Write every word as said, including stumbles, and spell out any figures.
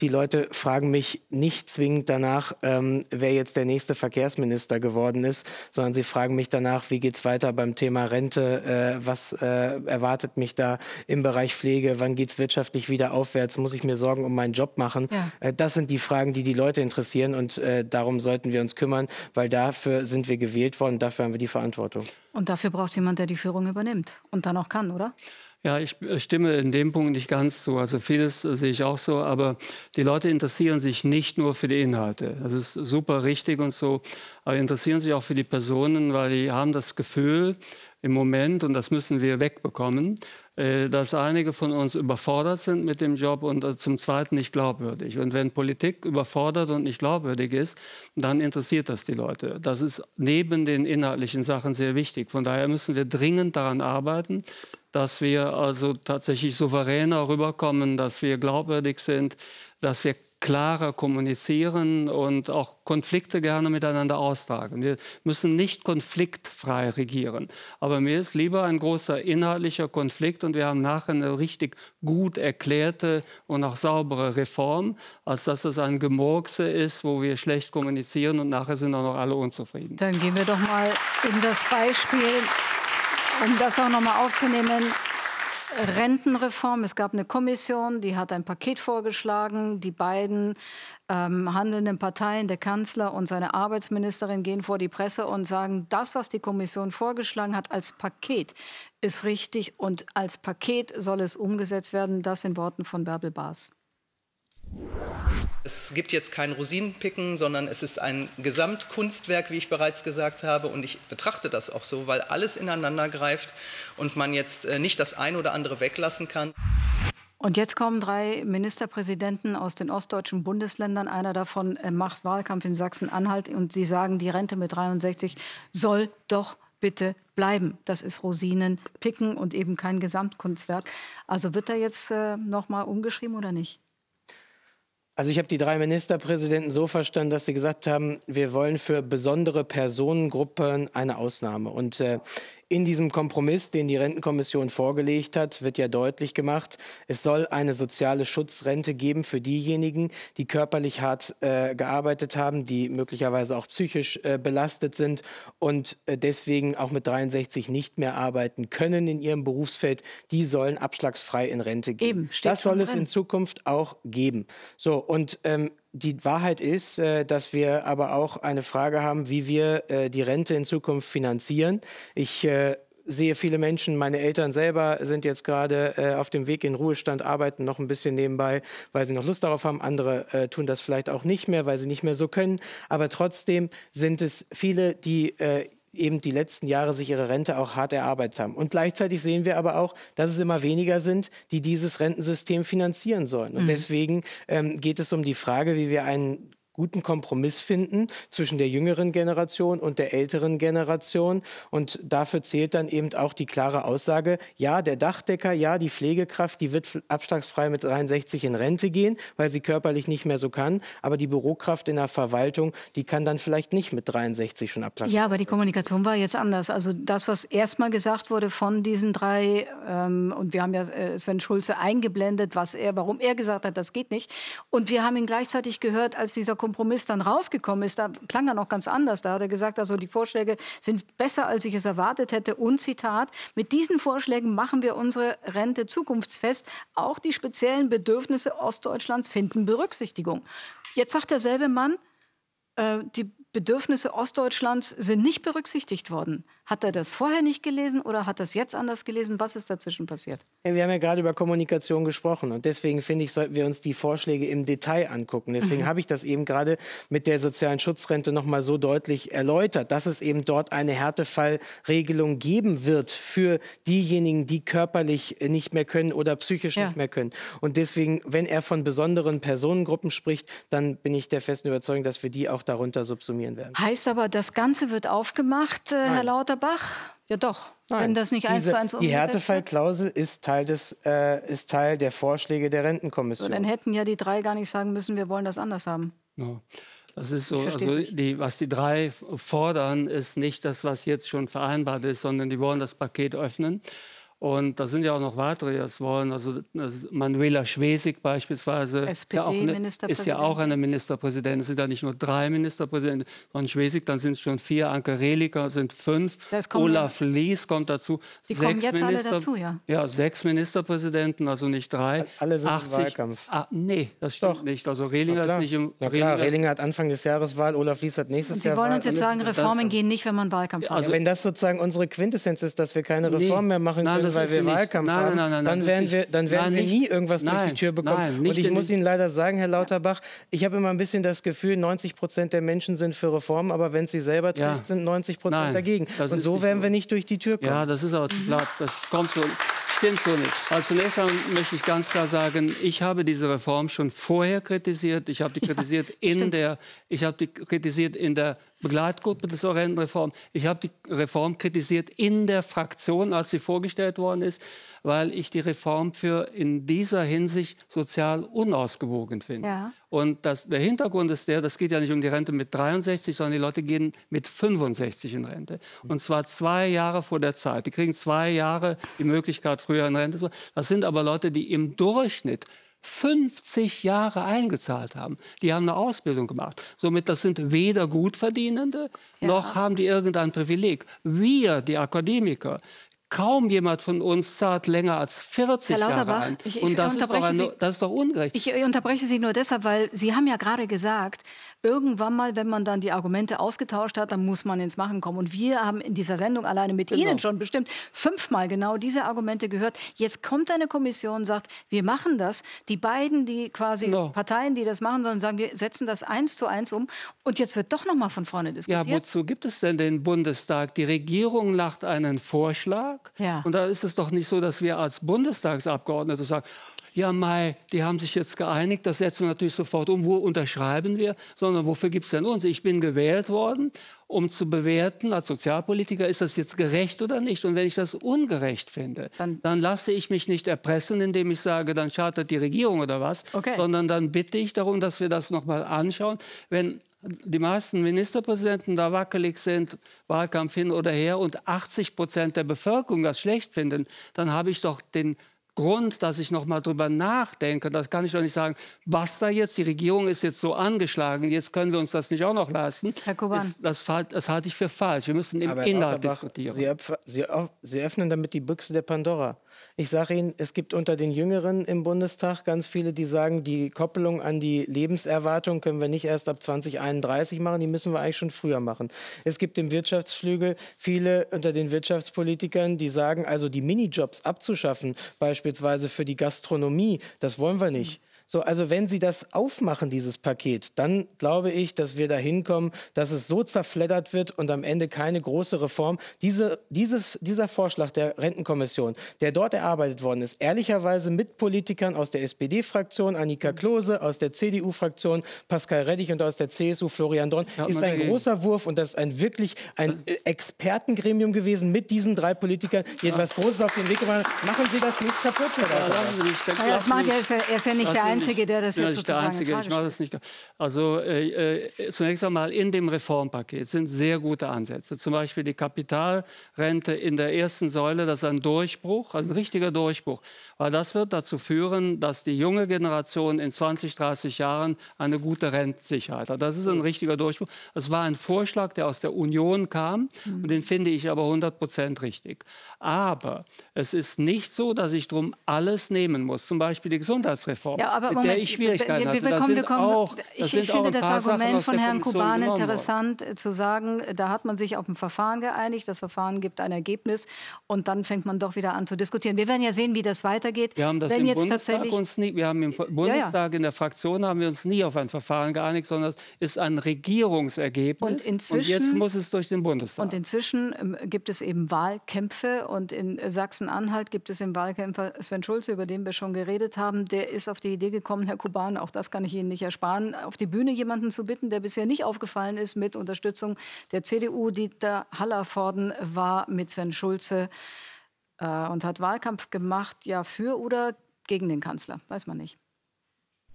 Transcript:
Die Leute fragen mich nicht zwingend danach, ähm, wer jetzt der nächste Verkehrsminister geworden ist, sondern sie fragen mich danach, wie geht es weiter beim Thema Rente, äh, was äh, erwartet mich da im Bereich Pflege, wann geht es wirtschaftlich wieder aufwärts, muss ich mir Sorgen um meinen Job machen. Ja. Äh, das sind die Fragen, die die Leute interessieren, und äh, darum sollten wir uns kümmern, weil dafür sind wir gewählt worden, dafür haben wir die Verantwortung. Und dafür braucht es jemand, der die Führung übernimmt und dann auch kann, oder? Ja, ich stimme in dem Punkt nicht ganz zu. Also vieles äh, sehe ich auch so, aber die Leute interessieren sich nicht nur für die Inhalte. Das ist super richtig und so, aber interessieren sich auch für die Personen, weil die haben das Gefühl im Moment, und das müssen wir wegbekommen, äh, dass einige von uns überfordert sind mit dem Job und äh, zum Zweiten nicht glaubwürdig. Und wenn Politik überfordert und nicht glaubwürdig ist, dann interessiert das die Leute. Das ist neben den inhaltlichen Sachen sehr wichtig. Von daher müssen wir dringend daran arbeiten, dass wir also tatsächlich souveräner rüberkommen, dass wir glaubwürdig sind, dass wir klarer kommunizieren und auch Konflikte gerne miteinander austragen. Wir müssen nicht konfliktfrei regieren. Aber mir ist lieber ein großer inhaltlicher Konflikt und wir haben nachher eine richtig gut erklärte und auch saubere Reform, als dass es ein Gemurkse ist, wo wir schlecht kommunizieren und nachher sind auch noch alle unzufrieden. Dann gehen wir doch mal in das Beispiel, um das auch noch mal aufzunehmen. Rentenreform. Es gab eine Kommission, die hat ein Paket vorgeschlagen. Die beiden ähm, handelnden Parteien, der Kanzler und seine Arbeitsministerin, gehen vor die Presse und sagen, das, was die Kommission vorgeschlagen hat als Paket, ist richtig und als Paket soll es umgesetzt werden. Das in Worten von Bärbel Baas. Es gibt jetzt kein Rosinenpicken, sondern es ist ein Gesamtkunstwerk, wie ich bereits gesagt habe. Und ich betrachte das auch so, weil alles ineinander greift und man jetzt nicht das eine oder andere weglassen kann. Und jetzt kommen drei Ministerpräsidenten aus den ostdeutschen Bundesländern. Einer davon macht Wahlkampf in Sachsen-Anhalt. Und sie sagen, die Rente mit dreiundsechzig soll doch bitte bleiben. Das ist Rosinenpicken und eben kein Gesamtkunstwerk. Also wird da jetzt äh, noch mal umgeschrieben oder nicht? Also ich habe die drei Ministerpräsidenten so verstanden, dass sie gesagt haben, wir wollen für besondere Personengruppen eine Ausnahme. Und äh, in diesem Kompromiss, den die Rentenkommission vorgelegt hat, wird ja deutlich gemacht, es soll eine soziale Schutzrente geben für diejenigen, die körperlich hart äh, gearbeitet haben, die möglicherweise auch psychisch äh, belastet sind und äh, deswegen auch mit dreiundsechzig nicht mehr arbeiten können in ihrem Berufsfeld. Die sollen abschlagsfrei in Rente gehen. Eben, steht das soll schon es drin. in Zukunft auch geben. So, und ähm, die Wahrheit ist, äh, dass wir aber auch eine Frage haben, wie wir äh, die Rente in Zukunft finanzieren. Ich äh, sehe viele Menschen, meine Eltern selber sind jetzt gerade äh, auf dem Weg in Ruhestand, arbeiten noch ein bisschen nebenbei, weil sie noch Lust darauf haben. Andere äh, tun das vielleicht auch nicht mehr, weil sie nicht mehr so können. Aber trotzdem sind es viele, die äh, eben die letzten Jahre sich ihre Rente auch hart erarbeitet haben. Und gleichzeitig sehen wir aber auch, dass es immer weniger sind, die dieses Rentensystem finanzieren sollen. Und mhm. deswegen ähm, geht es um die Frage, wie wir einen guten Kompromiss finden zwischen der jüngeren Generation und der älteren Generation. Und dafür zählt dann eben auch die klare Aussage, ja, der Dachdecker, ja, die Pflegekraft, die wird abschlagsfrei mit dreiundsechzig in Rente gehen, weil sie körperlich nicht mehr so kann. Aber die Bürokraft in der Verwaltung, die kann dann vielleicht nicht mit dreiundsechzig schon abschlagsfrei. Ja, aber die Kommunikation war jetzt anders. Also das, was erstmal gesagt wurde von diesen drei, ähm, und wir haben ja äh, Sven Schulze eingeblendet, was er, warum er gesagt hat, das geht nicht. Und wir haben ihn gleichzeitig gehört, als dieser Kompromiss dann rausgekommen ist, da klang er noch ganz anders. Da hat er gesagt, also die Vorschläge sind besser, als ich es erwartet hätte. Und Zitat, mit diesen Vorschlägen machen wir unsere Rente zukunftsfest. Auch die speziellen Bedürfnisse Ostdeutschlands finden Berücksichtigung. Jetzt sagt derselbe Mann, äh, die Bedürfnisse Ostdeutschlands sind nicht berücksichtigt worden. Hat er das vorher nicht gelesen oder hat er es jetzt anders gelesen? Was ist dazwischen passiert? Ja, wir haben ja gerade über Kommunikation gesprochen und deswegen finde ich, sollten wir uns die Vorschläge im Detail angucken. Deswegen mhm. habe ich das eben gerade mit der sozialen Schutzrente noch mal so deutlich erläutert, dass es eben dort eine Härtefallregelung geben wird für diejenigen, die körperlich nicht mehr können oder psychisch ja. nicht mehr können. Und deswegen, wenn er von besonderen Personengruppen spricht, dann bin ich der festen Überzeugung, dass wir die auch darunter subsumieren werden. Heißt aber, das Ganze wird aufgemacht, äh, Herr Lauterbach? Ja doch, Nein. wenn das nicht eins Diese, zu eins die umgesetzt Härtefallklausel ist Teil, des, äh, ist Teil der Vorschläge der Rentenkommission. So, dann hätten ja die drei gar nicht sagen müssen, wir wollen das anders haben. Ja. Das ist so, also die, was die drei fordern, ist nicht das, was jetzt schon vereinbart ist, sondern die wollen das Paket öffnen. Und da sind ja auch noch weitere, die das wollen. Also Manuela Schwesig beispielsweise S P D ist ja, auch eine, ist ja auch eine Ministerpräsidentin. Es sind ja nicht nur drei Ministerpräsidenten, sondern Schwesig, dann sind es schon vier. Anke Rehliker sind fünf. Olaf Lies kommt dazu. Die sechs kommen jetzt Minister, alle dazu, ja. Ja, sechs Ministerpräsidenten, also nicht drei. Alle sind achtzig, im Wahlkampf. Ah, nee, das stimmt Doch. nicht. Also Rehlinger ist nicht im... Na klar, Rehlinger, Rehlinger hat Anfang des Jahres Wahl, Olaf Lies hat nächstes Und Sie Jahr wollen Wahl. uns jetzt sagen, Reformen gehen nicht, wenn man Wahlkampf hat. Also, ja, wenn das sozusagen unsere Quintessenz ist, dass wir keine Reform nee, mehr machen nein, können, weil wir nicht. Wahlkampf nein, haben, nein, nein, dann werden wir, dann werden nein, wir nicht, nie irgendwas nein, durch die Tür bekommen. Nein, Und ich muss in, Ihnen leider sagen, Herr Lauterbach, ich habe immer ein bisschen das Gefühl, neunzig Prozent der Menschen sind für Reformen, aber wenn es sie selber trifft, ja. sind neunzig Prozent dagegen. Und so werden so. wir nicht durch die Tür kommen. Ja, das ist aber zu platt. Das kommt so, stimmt so nicht. Also zunächst einmal möchte ich ganz klar sagen, ich habe diese Reform schon vorher kritisiert. Ich habe die kritisiert ja, in stimmt. der, ich habe die kritisiert in der Begleitgruppe zur Rentenreform. Ich habe die Reform kritisiert in der Fraktion, als sie vorgestellt worden ist, weil ich die Reform für in dieser Hinsicht sozial unausgewogen finde. Ja. Und das, der Hintergrund ist der, das geht ja nicht um die Rente mit dreiundsechzig, sondern die Leute gehen mit fünfundsechzig in Rente. Und zwar zwei Jahre vor der Zeit. Die kriegen zwei Jahre die Möglichkeit, früher in Rente zu gehen. Das sind aber Leute, die im Durchschnitt fünfzig Jahre eingezahlt haben. Die haben eine Ausbildung gemacht. Somit, das sind weder Gutverdienende, ja. noch haben die irgendein Privileg. Wir, die Akademiker, kaum jemand von uns zahlt länger als vierzig Jahre ein. Ich, ich Und das ist, doch ein, das ist doch ungerecht. Ich unterbreche Sie nur deshalb, weil Sie haben ja gerade gesagt, irgendwann mal, wenn man dann die Argumente ausgetauscht hat, dann muss man ins Machen kommen. Und wir haben in dieser Sendung alleine mit genau. Ihnen schon bestimmt fünfmal genau diese Argumente gehört. Jetzt kommt eine Kommission und sagt, wir machen das. Die beiden, die quasi genau. Parteien, die das machen sollen, sagen, wir setzen das eins zu eins um. Und jetzt wird doch noch mal von vorne diskutiert. Ja, wozu gibt es denn den Bundestag? Die Regierung macht einen Vorschlag. Ja. Und da ist es doch nicht so, dass wir als Bundestagsabgeordnete sagen, ja, Mai, die haben sich jetzt geeinigt, das setzen wir natürlich sofort um, wo unterschreiben wir, sondern wofür gibt es denn uns? Ich bin gewählt worden, um zu bewerten, als Sozialpolitiker, ist das jetzt gerecht oder nicht? Und wenn ich das ungerecht finde, dann, dann lasse ich mich nicht erpressen, indem ich sage, dann scheitert die Regierung oder was, okay. sondern dann bitte ich darum, dass wir das noch mal anschauen. Wenn die meisten Ministerpräsidenten da wackelig sind, Wahlkampf hin oder her, und achtzig Prozent der Bevölkerung das schlecht finden, dann habe ich doch den Grund, dass ich noch mal drüber nachdenke. Das kann ich doch nicht sagen, basta jetzt, die Regierung ist jetzt so angeschlagen, jetzt können wir uns das nicht auch noch leisten. Herr Kuban. Ist, das, das halte ich für falsch. Wir müssen im Aber Inhalt diskutieren. Sie, Sie, Sie öffnen damit die Büchse der Pandora. Ich sage Ihnen, es gibt unter den Jüngeren im Bundestag ganz viele, die sagen, die Koppelung an die Lebenserwartung können wir nicht erst ab zwanzig einunddreißig machen, die müssen wir eigentlich schon früher machen. Es gibt im Wirtschaftsflügel viele unter den Wirtschaftspolitikern, die sagen, also die Minijobs abzuschaffen, beispielsweise für die Gastronomie, das wollen wir nicht. So, also wenn Sie das aufmachen, dieses Paket, dann glaube ich, dass wir dahin kommen, dass es so zerfleddert wird und am Ende keine große Reform. Diese, dieses, dieser Vorschlag der Rentenkommission, der dort erarbeitet worden ist, ehrlicherweise mit Politikern aus der S P D-Fraktion, Annika Klose, aus der C D U-Fraktion, Pascal Reddich und aus der C S U, Florian Dorn, ja, ist ein großer Wurf und das ist ein wirklich ein Expertengremium gewesen mit diesen drei Politikern, die ja. etwas Großes auf den Weg gemacht haben. Machen Sie das nicht kaputt, Herr Lauterbach. Ja, das mag er, ist ja, er ist ja nicht der Einzige. Einzige, der das ja, jetzt sozusagen der Einzige. Ich mache das nicht. Also äh, äh, zunächst einmal in dem Reformpaket sind sehr gute Ansätze. Zum Beispiel die Kapitalrente in der ersten Säule, das ist ein Durchbruch, ein richtiger Durchbruch. Weil das wird dazu führen, dass die junge Generation in zwanzig, dreißig Jahren eine gute Rentensicherheit hat. Das ist ein richtiger Durchbruch. Es war ein Vorschlag, der aus der Union kam mhm. und den finde ich aber hundert Prozent richtig. Aber es ist nicht so, dass ich drum alles nehmen muss. Zum Beispiel die Gesundheitsreform. Ja, aber mit Moment, der ich Schwierigkeiten wir, wir, wir hatte. kommen, wir kommen, auch, ich ich finde das Argument von Herrn Kuban interessant, äh, zu sagen, da hat man sich auf ein Verfahren geeinigt, das Verfahren gibt ein Ergebnis und dann fängt man doch wieder an zu diskutieren. Wir werden ja sehen, wie das weitergeht. Wir haben das Wenn im jetzt Bundestag tatsächlich uns nie, wir haben im Bundestag ja, ja. in der Fraktion haben wir uns nie auf ein Verfahren geeinigt, sondern es ist ein Regierungsergebnis und, inzwischen, und jetzt muss es durch den Bundestag. Und inzwischen ähm, gibt es eben Wahlkämpfe und in Sachsen-Anhalt gibt es den Wahlkämpfer Sven Schulze, über den wir schon geredet haben. Der ist auf die Idee gekommen, Herr Kuban, auch das kann ich Ihnen nicht ersparen, auf die Bühne jemanden zu bitten, der bisher nicht aufgefallen ist, mit Unterstützung der C D U. Dieter Hallervorden war mit Sven Schulze äh, und hat Wahlkampf gemacht, ja, für oder gegen den Kanzler, weiß man nicht.